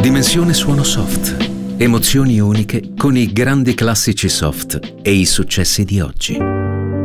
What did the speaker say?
Dimensione suono soft. Emozioni uniche con i grandi classici soft e i successi di oggi.